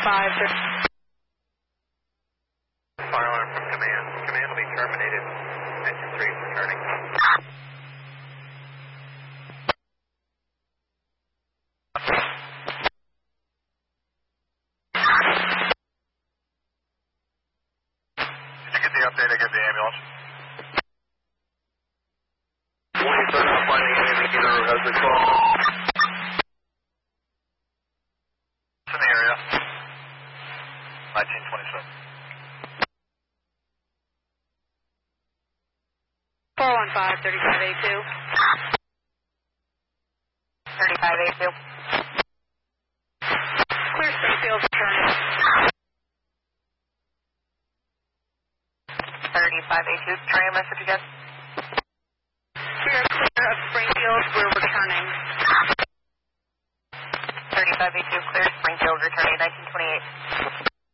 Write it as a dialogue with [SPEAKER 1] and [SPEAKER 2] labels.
[SPEAKER 1] Fire alarm from command. Command will be terminated. Engine 3 is returning. Did you get the update I gave the ambulance? Warning, sir, not finding any indicator as we call. It's in the area. 1927.
[SPEAKER 2] 415, 3582.
[SPEAKER 3] 3582.
[SPEAKER 2] Clear Springfield, returning.
[SPEAKER 3] 3582. Try your message again.
[SPEAKER 2] We are clear of Springfield. We're returning.
[SPEAKER 3] 3582. Clear Springfield, returning 1928.